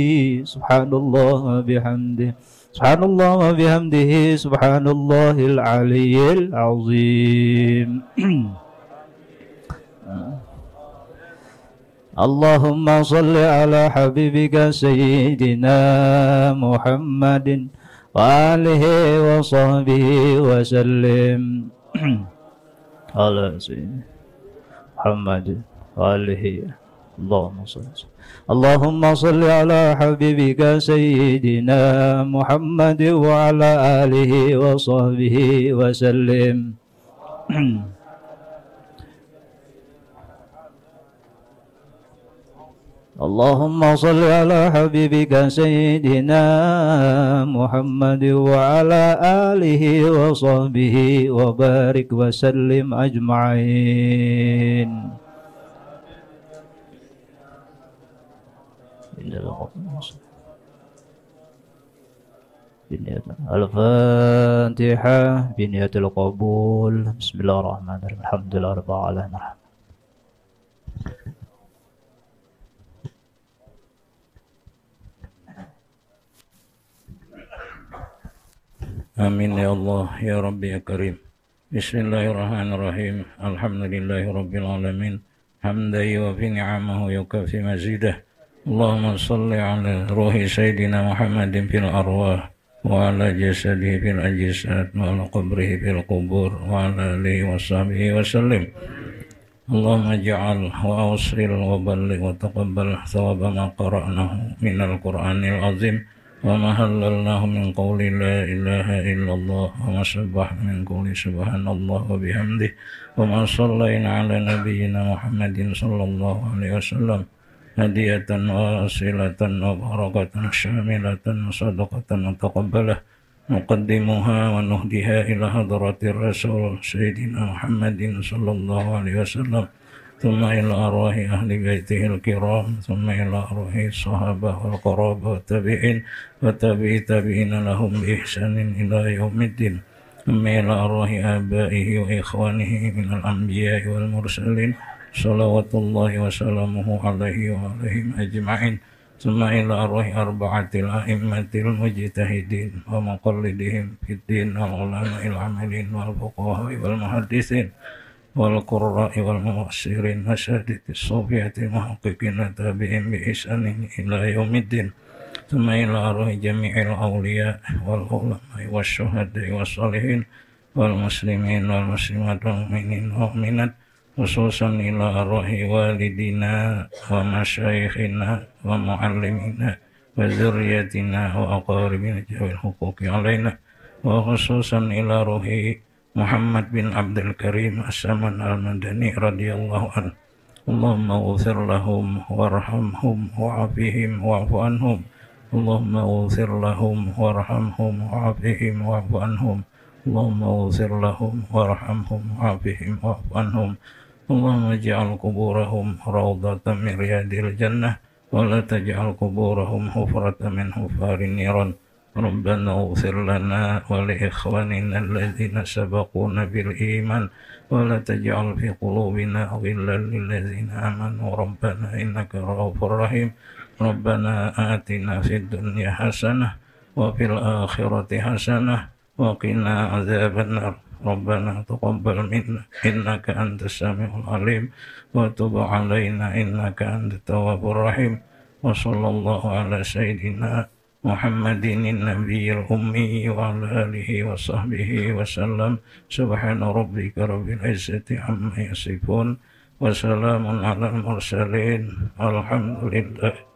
سبحان الله وبحمده سبحان الله وبحمده سبحان الله العلي العظيم اللهم صل على حبيبك سيدنا محمد وآله وصحبه وسلم على سيدنا محمد وآله اللهم صل على حبيبك سيدنا محمد وعلى آله وصحبه وسلم اللهم صل على حبيبك سيدنا محمد وعلى آله وصحبه وبارك وسلم أجمعين. الفاتحة بنية القبول. بسم الله الرحمن الرحيم. الحمد لله رب العالمين. Amin ya Allah ya Rabbi ya Karim. Bismillahirrahmanirrahim. Alhamdulillahi Rabbil Alamin. Hamdan yuwafi ni'amahu yukafi mazidah. Allahumma salli ala ruhi Sayyidina Muhammadin fil arwah wa ala jasadihi fil ajisad wa ala qabrihi fil qubur wa ala alihi wa sahbihi wa sallim. Allahumma ja'al wa awsil wa balligh wa taqabbal thawaba ma qara'nahu minal Qur'anil azim wa ma halalnahu min qawli la ilaha illallah wa ma sabbah min qawli subhanallah wa bihamdih wa ma sallayna ala nabiyyina Muhammadin sallallahu alaihi wasallam hadiyatan wa asilatan wa barakatan syamilatan sadaqatan taqabbalah muqaddimuha wa nuhdiha ila hadratir rasul sayyidina Muhammadin sallallahu alaihi wasallam thumma ila arwahi ahli baitihil kiram thumma ila arwahi sahabah wal qarabah wa tabi'in wa tabi'i tabi'ina lahum bi ihsanin ila yaumiddin thumma ila arwahi abaihi wa ikhwanihi minal anbiya'i wal mursalin salawatullahi wa salamuhu alaihi wa alaihim ajma'in thumma ila arwahi arba'atil a'immatil mujtahidin wa muqallidihim fid din wal ulama'il amilin wal fuqaha'i wal muhaddisin wal qurra'i wal mufassirin masyaditis sofiyatil muhaqqiqin tabi'in bi ihsanin ila yaumiddin thumma ila arwahi jami'il awliya wal ulama'i wasyuhada'i wassalihin wal muslimin wal muslimat wal mu'minin wal mu'minat khususan ila arwahi walidina wa masyayikhina wa muallimina wa dzurriyyatina wa aqaribina jawil huquqi alaina wa khususan ila ruhi Muhammad bin Abdul Karim As-Saman Al-Madani radhiyallahu anhu. Allahumma ighfir lahum warhamhum wa'afihim wa'fu anhum. Allahumma ighfir lahum warhamhum wa'afihim wa'fu anhum. Allahumma ighfir lahum warhamhum wa'afihim wa'fu anhum. Allahumma ij'al quburahum rawdatan min riyadil jannah wa la taj'al quburahum hufratan min hufarin niran. ربنا اغفر لنا ولإخواننا الذين سبقونا بالإيمان ولا تجعل في قلوبنا غلا للذين آمنوا ربنا إنك رؤوف رحيم ربنا آتنا في الدنيا حسنة وفي الآخرة حسنة وقنا عذاب النار ربنا تقبل منا إنك أنت السميع العليم وتب علينا إنك أنت التواب الرحيم وصلى الله على سيدنا محمد النبي الأمي وعلى آله وصحبه وسلم سبحان ربك رب العزة عما يصفون وسلام على المرسلين الحمد لله